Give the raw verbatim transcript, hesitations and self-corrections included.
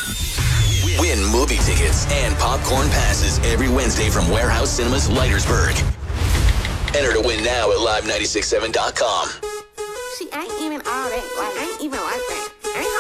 Win movie tickets and popcorn passes every Wednesday from Warehouse Cinemas, Leitersburg. Enter to win now at live nine six seven dot com. See, I ain't even all that. Like, I ain't even like that. I ain't